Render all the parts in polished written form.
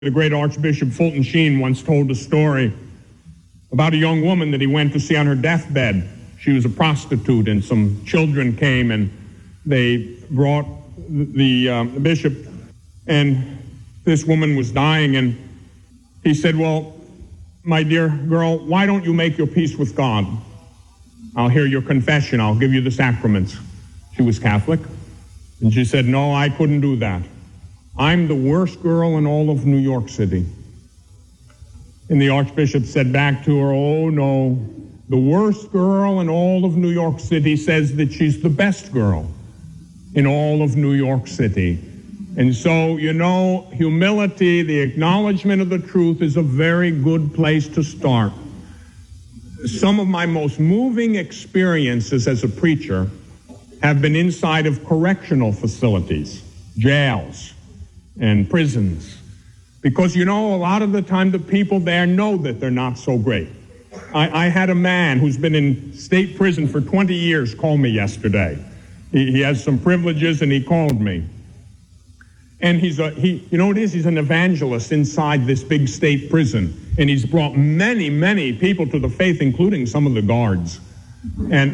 The great Archbishop Fulton Sheen once told a story about a young woman that he went to see on her deathbed. She was a prostitute, and some children came, and they brought the bishop, and this woman was dying, and he said, "Well, my dear girl, why don't you make your peace with God? I'll hear your confession. I'll give you the sacraments." She was Catholic, and she said, "No, I couldn't do that. I'm the worst girl in all of New York City." And the Archbishop said back to her, "Oh no, the worst girl in all of New York City says that she's the best girl in all of New York City." And so, humility, the acknowledgement of the truth, is a very good place to start. Some of my most moving experiences as a preacher have been inside of correctional facilities, jails, and prisons. Because, a lot of the time the people there know that they're not so great. I had a man who's been in state prison for 20 years call me yesterday. He has some privileges, and he called me. And he's an evangelist inside this big state prison. And he's brought many, many people to the faith, including some of the guards. And,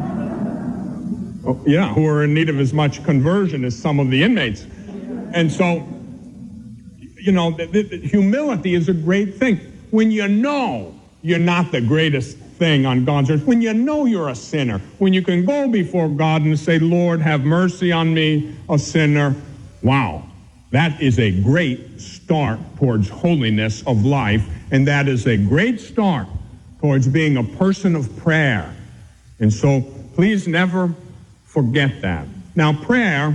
who are in need of as much conversion as some of the inmates. And so, humility is a great thing. When you know you're not the greatest thing on God's earth, when you know you're a sinner, when you can go before God and say, "Lord, have mercy on me, a sinner," wow, that is a great start towards holiness of life, and that is a great start towards being a person of prayer. And so, please never forget that. Now, prayer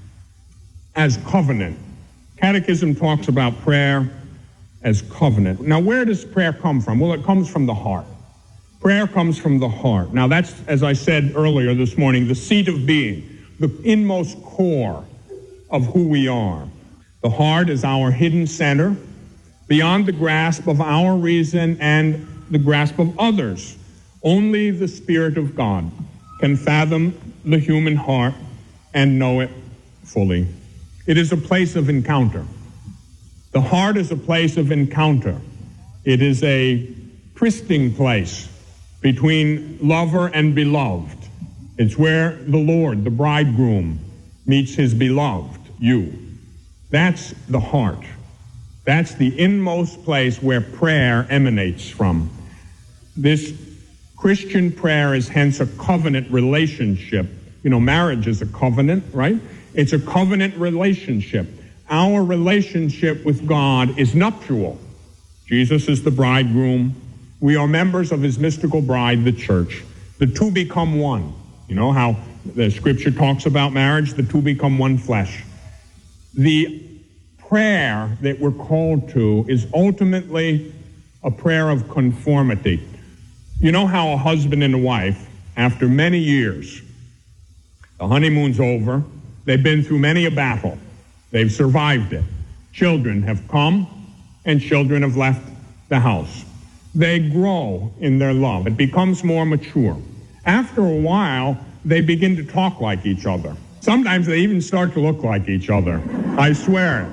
as covenant. Catechism talks about prayer as covenant. Now, where does prayer come from? Well, it comes from the heart. Prayer comes from the heart. Now, that's, as I said earlier this morning, the seat of being, the inmost core of who we are. The heart is our hidden center, beyond the grasp of our reason and the grasp of others. Only the Spirit of God can fathom the human heart and know it fully. It is a place of encounter. The heart is a place of encounter. It is a trysting place between lover and beloved. It's where the Lord, the bridegroom, meets his beloved, you. That's the heart. That's the inmost place where prayer emanates from. This Christian prayer is hence a covenant relationship. Marriage is a covenant, right? It's a covenant relationship. Our relationship with God is nuptial. Jesus is the bridegroom. We are members of his mystical bride, the church. The two become one. You know how the scripture talks about marriage? The two become one flesh. The prayer that we're called to is ultimately a prayer of conformity. You know how a husband and a wife, after many years, the honeymoon's over, they've been through many a battle. They've survived it. Children have come, and children have left the house. They grow in their love. It becomes more mature. After a while, they begin to talk like each other. Sometimes they even start to look like each other. I swear it.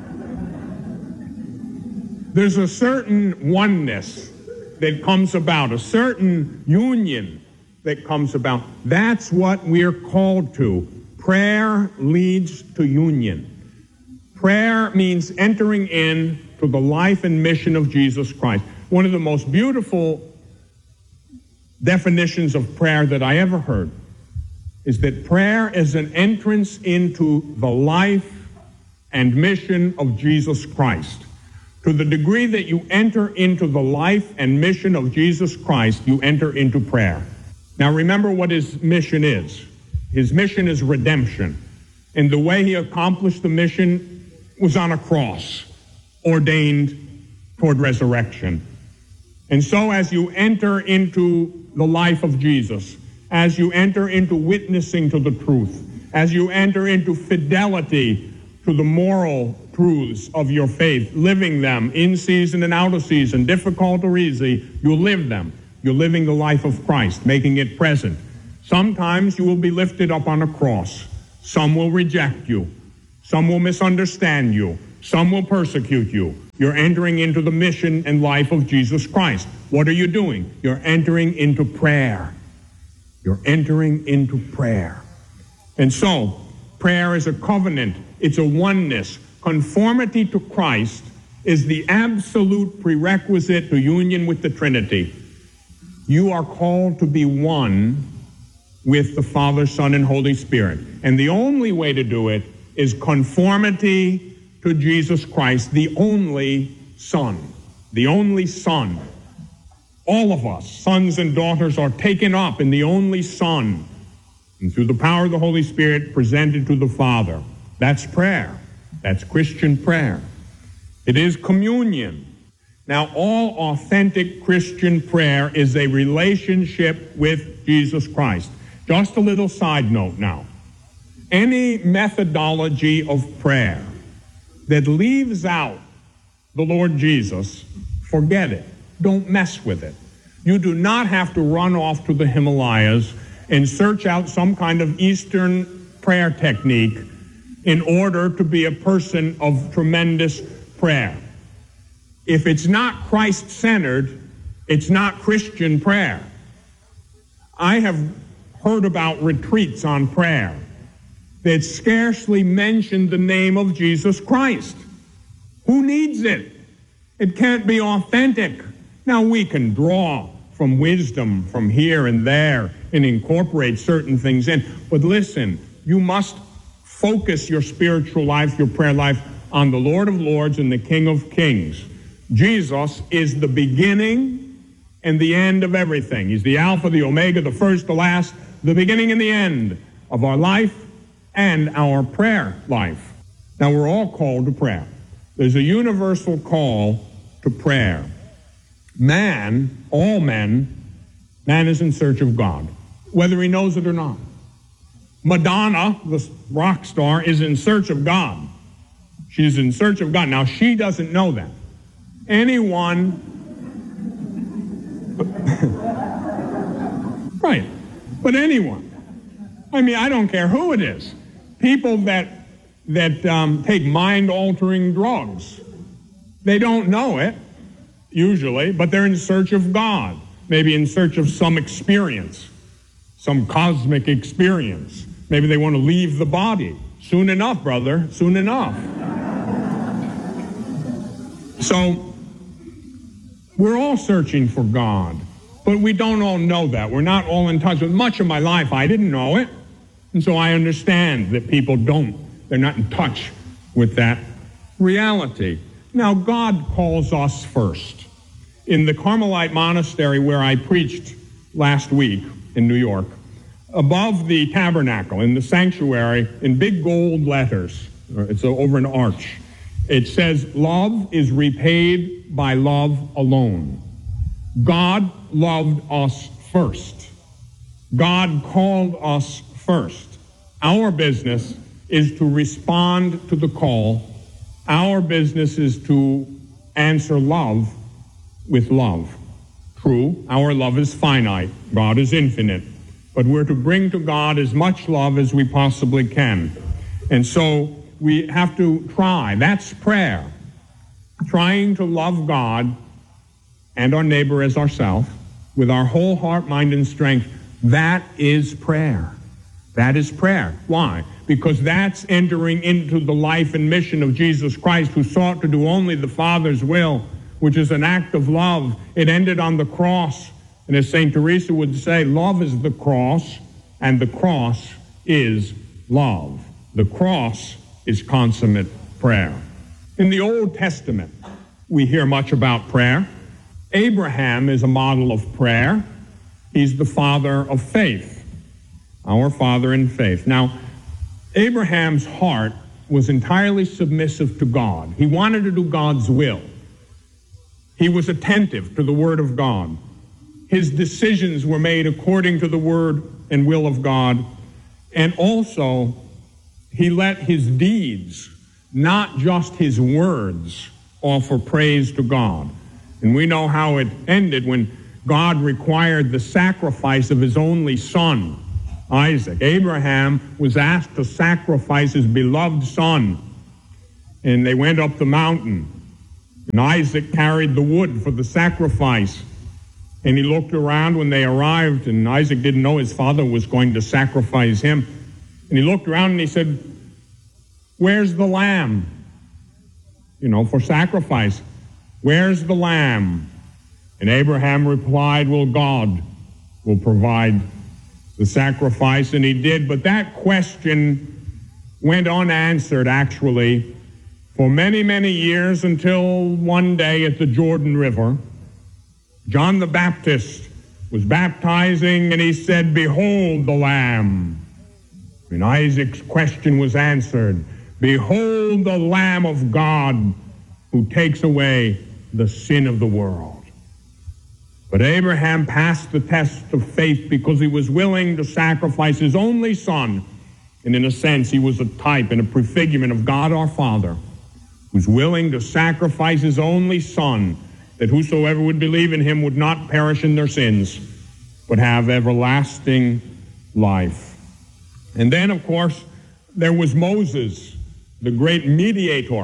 There's a certain oneness that comes about, a certain union that comes about. That's what we're called to. Prayer leads to union. Prayer means entering in to the life and mission of Jesus Christ. One of the most beautiful definitions of prayer that I ever heard is that prayer is an entrance into the life and mission of Jesus Christ. To the degree that you enter into the life and mission of Jesus Christ, you enter into prayer. Now remember what his mission is. His mission is redemption. And the way he accomplished the mission was on a cross, ordained toward resurrection. And so as you enter into the life of Jesus, as you enter into witnessing to the truth, as you enter into fidelity to the moral truths of your faith, living them in season and out of season, difficult or easy, you live them. You're living the life of Christ, making it present. Sometimes you will be lifted up on a cross. Some will reject you. Some will misunderstand you. Some will persecute you. You're entering into the mission and life of Jesus Christ. What are you doing? You're entering into prayer. You're entering into prayer. And so, prayer is a covenant. It's a oneness. Conformity to Christ is the absolute prerequisite to union with the Trinity. You are called to be one with the Father, Son, and Holy Spirit. And the only way to do it is conformity to Jesus Christ, the only Son. The only Son. All of us, sons and daughters, are taken up in the only Son, and through the power of the Holy Spirit presented to the Father. That's prayer. That's Christian prayer. It is communion. Now, all authentic Christian prayer is a relationship with Jesus Christ. Just a little side note now. Any methodology of prayer that leaves out the Lord Jesus, forget it. Don't mess with it. You do not have to run off to the Himalayas and search out some kind of Eastern prayer technique in order to be a person of tremendous prayer. If it's not Christ-centered, it's not Christian prayer. I have heard about retreats on prayer that scarcely mention the name of Jesus Christ. Who needs it? It can't be authentic. Now, we can draw from wisdom from here and there and incorporate certain things in, but listen, you must focus your spiritual life, your prayer life, on the Lord of Lords and the King of Kings. Jesus is the beginning and the end of everything. He's the Alpha, the Omega, the first, the last, the beginning and the end of our life and our prayer life. Now, we're all called to prayer. There's a universal call to prayer. Man, all men, man is in search of God, whether he knows it or not. Madonna, the rock star, is in search of God. She's in search of God. Now, she doesn't know that. Anyone, right, but anyone. I mean, I don't care who it is. People that take mind-altering drugs, they don't know it, usually, but they're in search of God, maybe in search of some experience, some cosmic experience. Maybe they want to leave the body. Soon enough, brother, soon enough. So, we're all searching for God, but we don't all know that. We're not all in touch with. Much of my life, I didn't know it, and so I understand that people don't. They're not in touch with that reality. Now, God calls us first. In the Carmelite monastery where I preached last week in New York, above the tabernacle, in the sanctuary, in big gold letters, it's over an arch, it says, "Love is repaid by love alone." God loved us first. God called us first. Our business is to respond to the call. Our business is to answer love with love. True, our love is finite. God is infinite. But we're to bring to God as much love as we possibly can. And so we have to try. That's prayer. Trying to love God and our neighbor as ourselves with our whole heart, mind, and strength. That is prayer. That is prayer. Why? Because that's entering into the life and mission of Jesus Christ, who sought to do only the Father's will, which is an act of love. It ended on the cross. And as St. Teresa would say, love is the cross, and the cross is love. The cross is consummate prayer. In the Old Testament, we hear much about prayer. Abraham is a model of prayer. He's the father of faith, our father in faith. Now, Abraham's heart was entirely submissive to God. He wanted to do God's will. He was attentive to the Word of God. His decisions were made according to the Word and will of God. And also, he let his deeds, not just his words, offer praise to God. And we know how it ended when God required the sacrifice of his only son, Isaac. Abraham was asked to sacrifice his beloved son. and they went up the mountain. And Isaac carried the wood for the sacrifice. And he looked around when they arrived, and Isaac didn't know his father was going to sacrifice him. And he looked around and he said, "Where's the lamb? For sacrifice. Where's the lamb?" And Abraham replied, "Well, God will provide the sacrifice," and he did. But that question went unanswered, actually, for many, many years, until one day at the Jordan River, John the Baptist was baptizing, and he said, "Behold the Lamb." And Isaac's question was answered. "Behold the Lamb of God who takes away the sin of the world." But Abraham passed the test of faith because he was willing to sacrifice his only son. And in a sense, he was a type and a prefigurement of God our Father, who's willing to sacrifice his only son, that whosoever would believe in him would not perish in their sins, but have everlasting life. And then, of course, there was Moses, the great mediator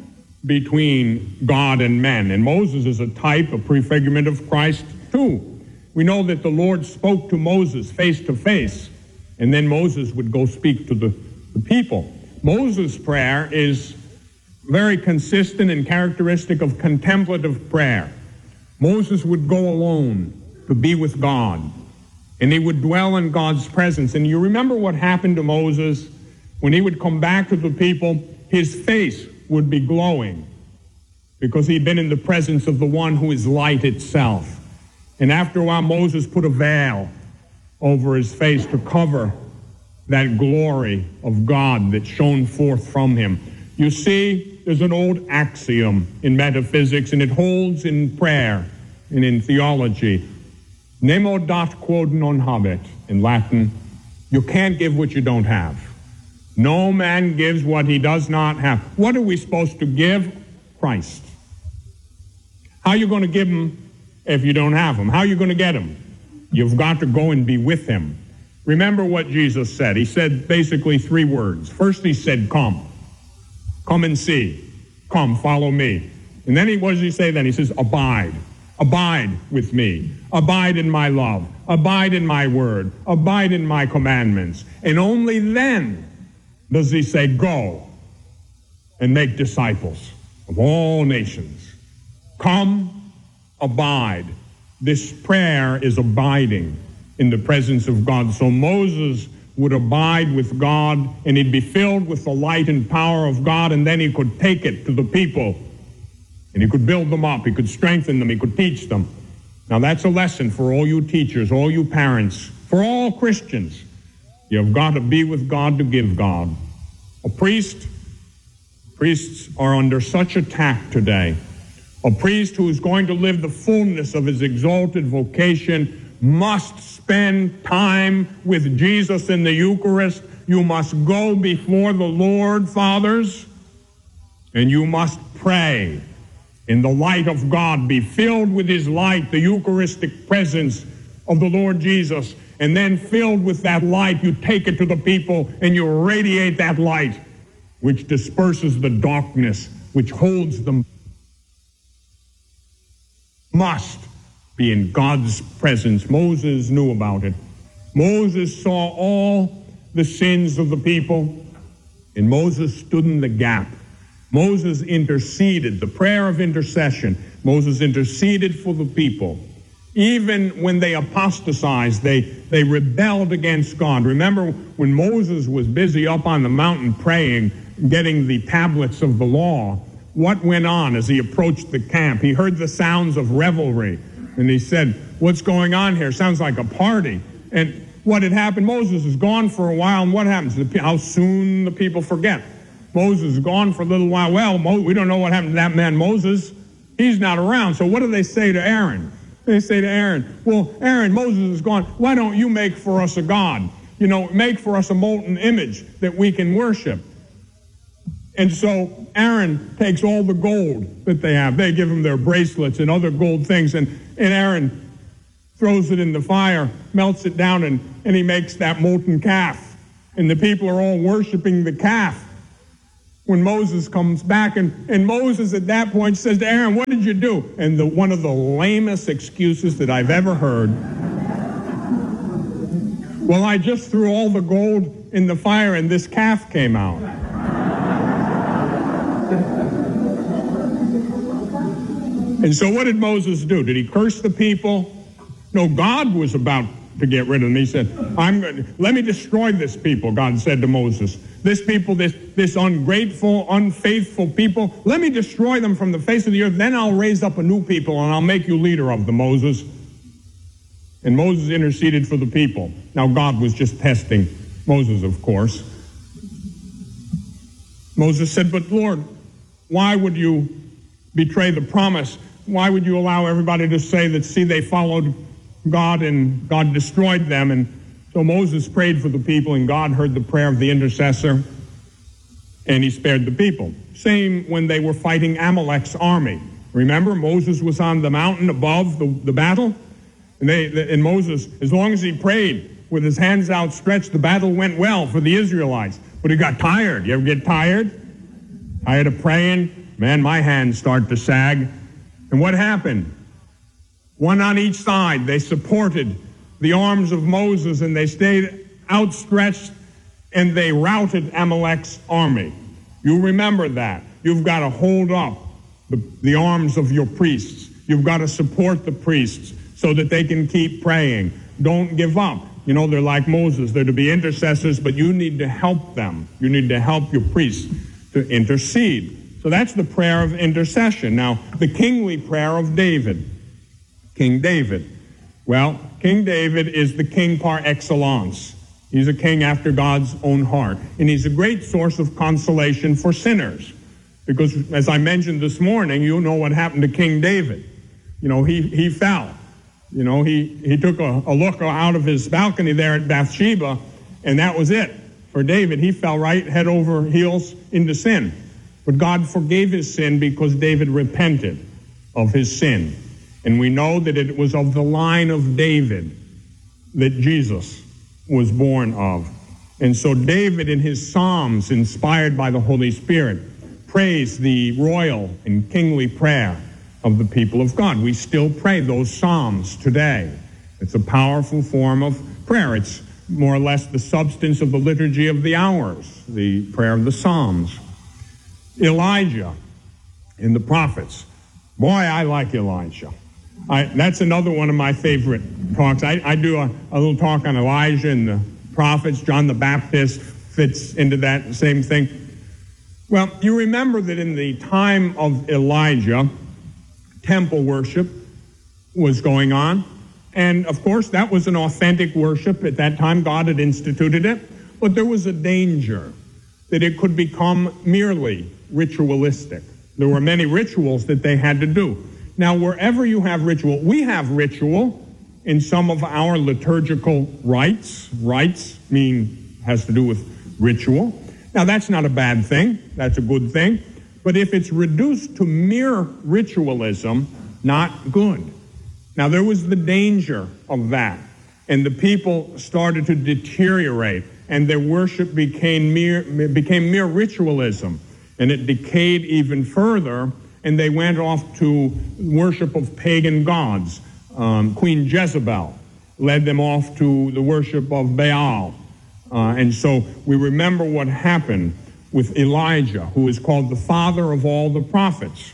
between God and men. And Moses is a type, a prefigurement of Christ too. We know that the Lord spoke to Moses face to face, and then Moses would go speak to the people. Moses' prayer is very consistent and characteristic of contemplative prayer. Moses would go alone to be with God, and he would dwell in God's presence. And you remember what happened to Moses when he would come back to the people? His face would be glowing because he'd been in the presence of the one who is light itself. And after a while, Moses put a veil over his face to cover that glory of God that shone forth from him. You see, there's an old axiom in metaphysics, and it holds in prayer and in theology. Nemo dat quod non habet, in Latin. You can't give what you don't have. No man gives what he does not have. What are we supposed to give? Christ. How are you going to give him if you don't have him? How are you going to get him? You've got to go and be with him. Remember what Jesus said. He said basically three words. First he said, "Come. Come and see. Come, follow me." And then what does he say then? He says, "Abide. Abide with me. Abide in my love. Abide in my word. Abide in my commandments." And only then does he say, "Go and make disciples of all nations." Come, abide. This prayer is abiding in the presence of God. So Moses would abide with God, and he'd be filled with the light and power of God, and then he could take it to the people, and he could build them up, he could strengthen them, he could teach them. Now that's a lesson for all you teachers, all you parents, for all Christians. You've got to be with God to give God. Priests are under such attack today. A priest who is going to live the fullness of his exalted vocation must spend time with Jesus in the Eucharist. You must go before the Lord, fathers, and you must pray in the light of God. Be filled with his light, the Eucharistic presence of the Lord Jesus, and then filled with that light, you take it to the people and you radiate that light, which disperses the darkness, which holds them. Must be in God's presence. Moses knew about it. Moses saw all the sins of the people, and Moses stood in the gap. Moses interceded, the prayer of intercession. Moses interceded for the people. Even when they apostatized, they rebelled against God. Remember when Moses was busy up on the mountain praying, getting the tablets of the law, what went on as he approached the camp? He heard the sounds of revelry, and he said, "What's going on here? Sounds like a party." And what had happened, Moses is gone for a while, and what happens? How soon the people forget. Moses is gone for a little while. Well, we don't know what happened to that man Moses. He's not around. So what do they say to Aaron? They say to Aaron, "Well, Aaron, Moses is gone. Why don't you make for us a god? Make for us a molten image that we can worship." And so Aaron takes all the gold that they have. They give him their bracelets and other gold things. And Aaron throws it in the fire, melts it down, and he makes that molten calf. And the people are all worshiping the calf. when Moses comes back, and Moses at that point says to Aaron, what did you do? And one of the lamest excuses that I've ever heard. Well, I just threw all the gold in the fire and this calf came out. And so what did Moses do? Did he curse the people? No, God was about to get rid of them. He said, let me destroy this people, God said to Moses. This people, this ungrateful, unfaithful people, let me destroy them from the face of the earth. Then I'll raise up a new people and I'll make you leader of them, Moses. And Moses interceded for the people. Now God was just testing Moses, of course. Moses said, but Lord, why would you betray the promise? Why would you allow everybody to say that, see, they followed God and God destroyed them? And so Moses prayed for the people, and God heard the prayer of the intercessor, and he spared the people. Same when they were fighting Amalek's army. Remember, Moses was on the mountain above the battle, and Moses, as long as he prayed with his hands outstretched, the battle went well for the Israelites. But he got tired. You ever get tired? Tired of praying? Man, my hands start to sag. And what happened? One on each side, they supported the arms of Moses, and they stayed outstretched, and they routed Amalek's army. You remember that. You've got to hold up the arms of your priests. You've got to support the priests so that they can keep praying. Don't give up. You know, they're like Moses. They're to be intercessors, but you need to help them. You need to help your priests to intercede. So that's the prayer of intercession. Now, the kingly prayer of David. King David. Well, King David is the king par excellence. He's a king after God's own heart. And he's a great source of consolation for sinners. Because, as I mentioned this morning, you know what happened to King David. You know, he fell. You know, he took a look out of his balcony there at Bathsheba, and that was it. For David, he fell right head over heels into sin. But God forgave his sin because David repented of his sin. And we know that it was of the line of David that Jesus was born of. And so David, in his Psalms, inspired by the Holy Spirit, prays the royal and kingly prayer of the people of God. We still pray those Psalms today. It's a powerful form of prayer. It's more or less the substance of the liturgy of the hours, the prayer of the Psalms. Elijah in the prophets. Boy, I like Elijah. That's another one of my favorite talks. I do a little talk on Elijah and the prophets. John the Baptist fits into that same thing. Well, you remember that in the time of Elijah, temple worship was going on. And, of course, that was an authentic worship. At that time, God had instituted it. But there was a danger that it could become merely ritualistic. There were many rituals that they had to do. Now, wherever you have ritual, we have ritual in some of our liturgical rites. Rites has to do with ritual. Now, that's not a bad thing. That's a good thing. But if it's reduced to mere ritualism, not good. Now, there was the danger of that. And the people started to deteriorate, and their worship became mere ritualism. And it decayed even further, and they went off to worship of pagan gods. Queen Jezebel led them off to the worship of Baal. And so we remember what happened with Elijah, who is called the father of all the prophets.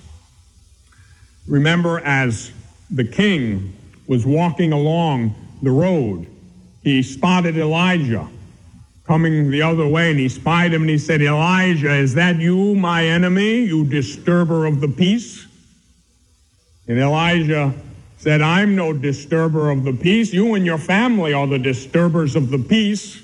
Remember, as the king was walking along the road, he spotted Elijah coming the other way, and he spied him, and he said, Elijah, is that you, my enemy, you disturber of the peace? And Elijah said, I'm no disturber of the peace. You and your family are the disturbers of the peace.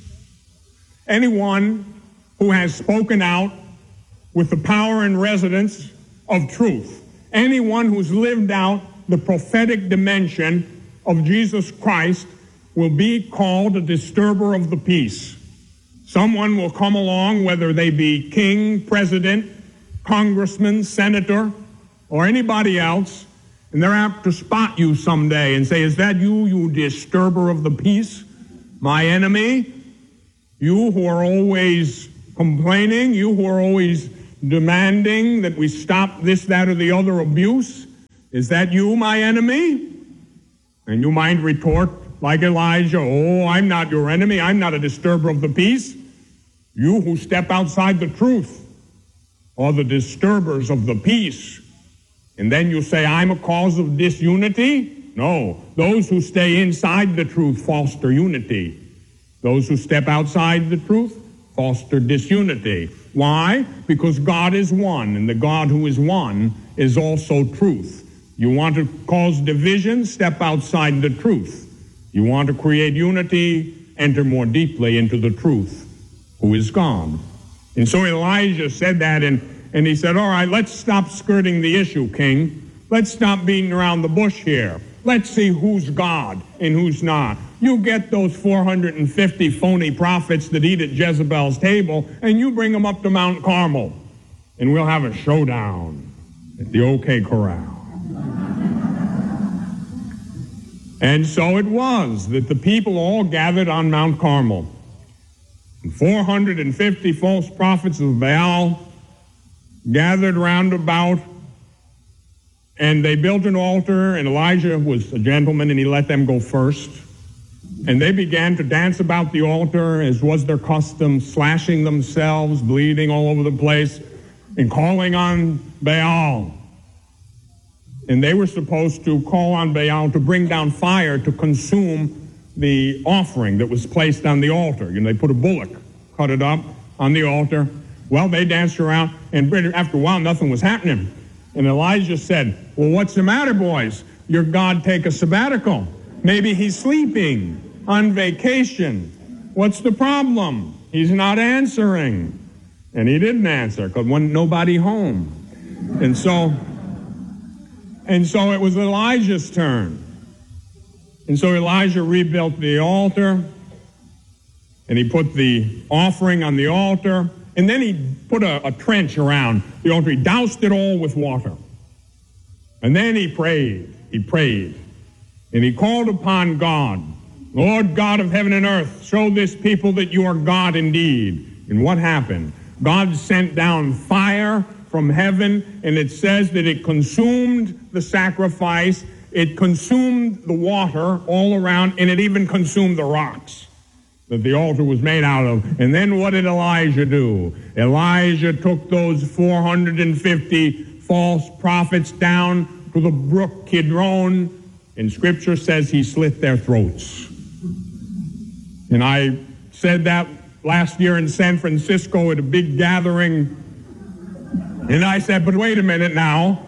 Anyone who has spoken out with the power and residence of truth, anyone who's lived out the prophetic dimension of Jesus Christ will be called a disturber of the peace. Someone will come along, whether they be king, president, congressman, senator, or anybody else, and they're apt to spot you someday and say, is that you, you disturber of the peace, my enemy? You who are always complaining, you who are always demanding that we stop this, that, or the other abuse? Is that you, my enemy? And you might retort, like Elijah, oh, I'm not your enemy. I'm not a disturber of the peace. You who step outside the truth are the disturbers of the peace. And then you say, I'm a cause of disunity? No. Those who stay inside the truth foster unity. Those who step outside the truth foster disunity. Why? Because God is one, and the God who is one is also truth. You want to cause division? Step outside the truth. You want to create unity? Enter more deeply into the truth, who is God. And so Elijah said that, and he said, all right, let's stop skirting the issue, King. Let's stop beating around the bush here. Let's see who's God and who's not. You get those 450 phony prophets that eat at Jezebel's table, and you bring them up to Mount Carmel, and we'll have a showdown at the OK Corral. And so it was that the people all gathered on Mount Carmel. And 450 false prophets of Baal gathered round about, and they built an altar, and Elijah was a gentleman, and he let them go first. And they began to dance about the altar, as was their custom, slashing themselves, bleeding all over the place, and calling on Baal. And they were supposed to call on Baal to bring down fire to consume the offering that was placed on the altar. You know, they put a bullock, cut it up on the altar. Well, they danced around, and after a while, nothing was happening. And Elijah said, well, what's the matter, boys? Your God take a sabbatical. Maybe he's sleeping on vacation. What's the problem? He's not answering. And he didn't answer because wasn't nobody home. And so it was Elijah's turn. And so Elijah rebuilt the altar, and he put the offering on the altar, and then he put a trench around the altar. He doused it all with water. And then he prayed, and he called upon God. Lord God of heaven and earth, show this people that you are God indeed. And what happened? God sent down fire from heaven, and it says that it consumed the sacrifice, it consumed the water all around, and it even consumed the rocks that the altar was made out of. And then what did Elijah do? Elijah took those 450 false prophets down to the brook Kidron, and Scripture says he slit their throats. And I said that last year in San Francisco at a big gathering, and I said, but wait a minute now.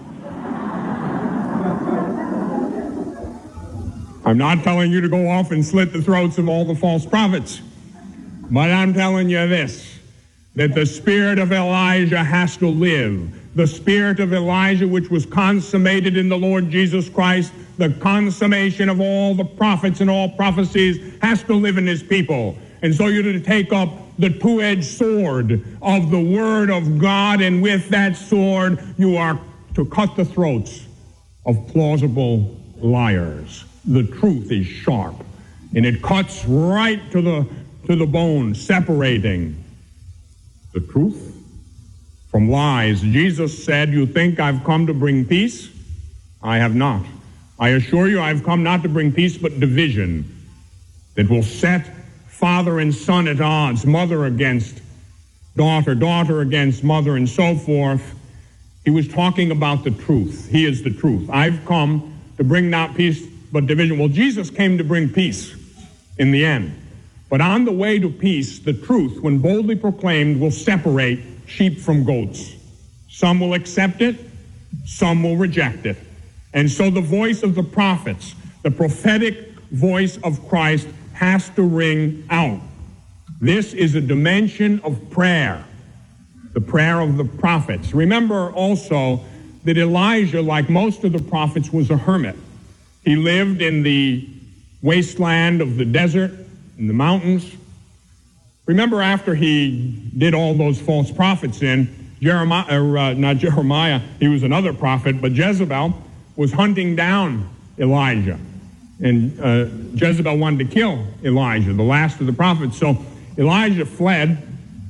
I'm not telling you to go off and slit the throats of all the false prophets, but I'm telling you this, that the spirit of Elijah has to live. The spirit of Elijah, which was consummated in the Lord Jesus Christ, the consummation of all the prophets and all prophecies, has to live in his people. And so you're to take up the two-edged sword of the Word of God, and with that sword you are to cut the throats of plausible liars. The truth is sharp, and it cuts right to the bone, separating the truth from lies. Jesus said, you think I've come to bring peace? I have not. I assure you I've come not to bring peace, but division that will set father and son at odds, mother against daughter, daughter against mother, and so forth. He was talking about the truth. He is the truth. I've come to bring not peace, but division. Well, Jesus came to bring peace in the end. But on the way to peace, the truth, when boldly proclaimed, will separate sheep from goats. Some will accept it, some will reject it. And so the voice of the prophets, the prophetic voice of Christ, has to ring out. This is a dimension of prayer, the prayer of the prophets. Remember also that Elijah, like most of the prophets, was a hermit. He lived in the wasteland of the desert, in the mountains. Remember, after he did all those false prophets in, not Jeremiah, he was another prophet, but Jezebel was hunting down Elijah. And Jezebel wanted to kill Elijah, the last of the prophets. So Elijah fled,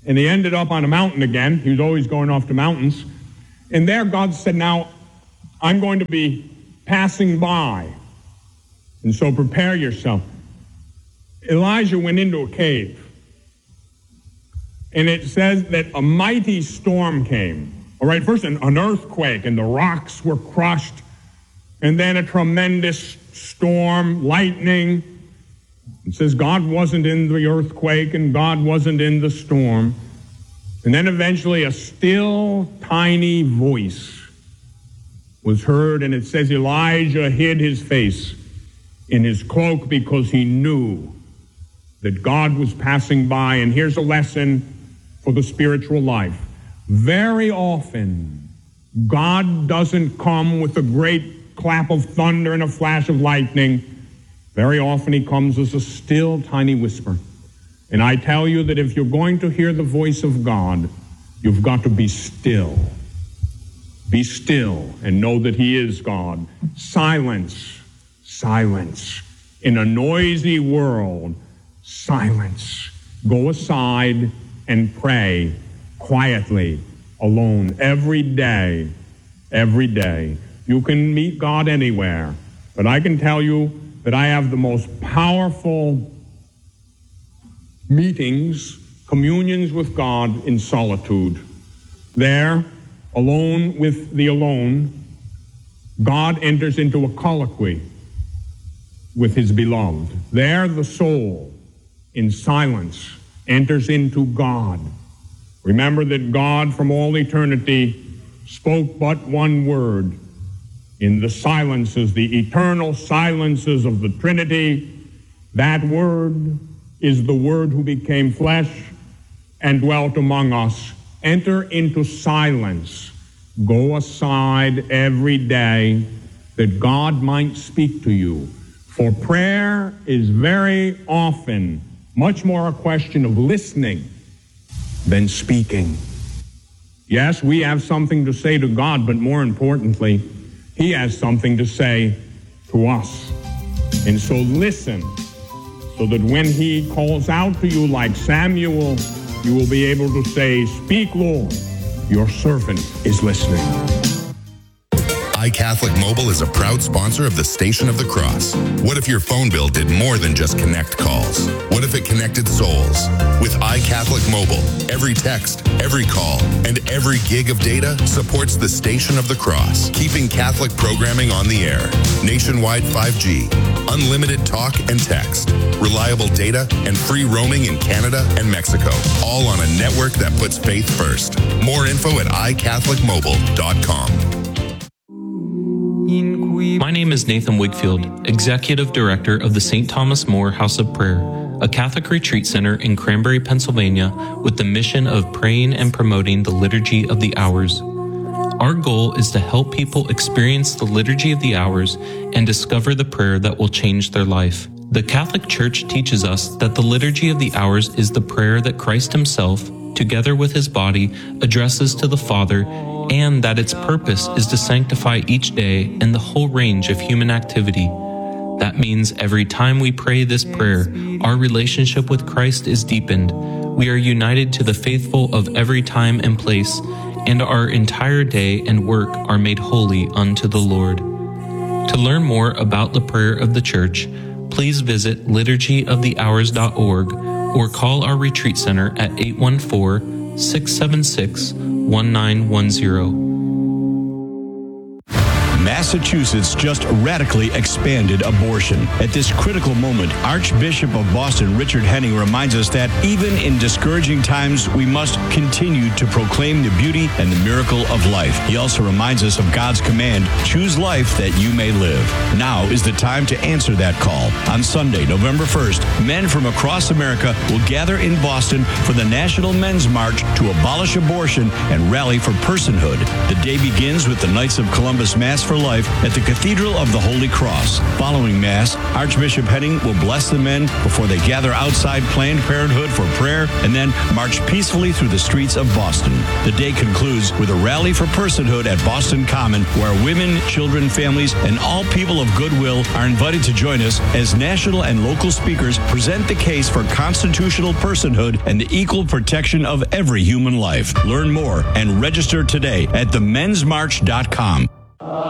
And he ended up on a mountain again. He was always going off to mountains. And there God said, now, I'm going to be passing by. And so prepare yourself. Elijah went into a cave. And it says that a mighty storm came. All right, first an earthquake, and the rocks were crushed. And then a tremendous storm, lightning. It says God wasn't in the earthquake and God wasn't in the storm. And then eventually a still, tiny voice was heard, and it says Elijah hid his face in his cloak because he knew that God was passing by. And here's a lesson for the spiritual life. Very often, God doesn't come with a great clap of thunder and a flash of lightning. Very often he comes as a still, tiny whisper. And I tell you that if you're going to hear the voice of God, you've got to be still. Be still and know that he is God. Silence. Silence. In a noisy world, silence. Go aside and pray quietly, alone, every day. Every day. You can meet God anywhere. But I can tell you that I have the most powerful meetings, communions with God in solitude. There, alone with the alone, God enters into a colloquy with his beloved. There, the soul, in silence, enters into God. Remember that God, from all eternity, spoke but one word. In the silences, the eternal silences of the Trinity, that word is the Word who became flesh and dwelt among us. Enter into silence. Go aside every day that God might speak to you. For prayer is very often much more a question of listening than speaking. Yes, we have something to say to God, but more importantly, he has something to say to us. And so listen, so that when he calls out to you like Samuel, you will be able to say, "Speak, Lord, your servant is listening." iCatholic Mobile is a proud sponsor of the Station of the Cross. What if your phone bill did more than just connect calls? What if it connected souls? With iCatholic Mobile, every text, every call, and every gig of data supports the Station of the Cross, keeping Catholic programming on the air. Nationwide 5G, unlimited talk and text, reliable data, and free roaming in Canada and Mexico, all on a network that puts faith first. More info at iCatholicMobile.com. My name is Nathan Wigfield, Executive Director of the St. Thomas More House of Prayer, a Catholic retreat center in Cranberry, Pennsylvania, with the mission of praying and promoting the Liturgy of the Hours. Our goal is to help people experience the Liturgy of the Hours and discover the prayer that will change their life. The Catholic Church teaches us that the Liturgy of the Hours is the prayer that Christ himself, together with his body, addresses to the Father, and that its purpose is to sanctify each day and the whole range of human activity. That means every time we pray this prayer, our relationship with Christ is deepened. We are united to the faithful of every time and place, and our entire day and work are made holy unto the Lord. To learn more about the prayer of the Church, please visit liturgyofthehours.org or call our retreat center at 814-676-1910. Massachusetts just radically expanded abortion. At this critical moment, Archbishop of Boston Richard Henning reminds us that even in discouraging times, we must continue to proclaim the beauty and the miracle of life. He also reminds us of God's command, choose life that you may live. Now is the time to answer that call. On Sunday, November 1st, men from across America will gather in Boston for the National Men's March to abolish abortion and rally for personhood. The day begins with the Knights of Columbus Mass for Life life at the Cathedral of the Holy Cross. Following Mass, Archbishop Henning will bless the men before they gather outside Planned Parenthood for prayer and then march peacefully through the streets of Boston. The day concludes with a rally for personhood at Boston Common, where women, children, families, and all people of goodwill are invited to join us as national and local speakers present the case for constitutional personhood and the equal protection of every human life. Learn more and register today at themensmarch.com.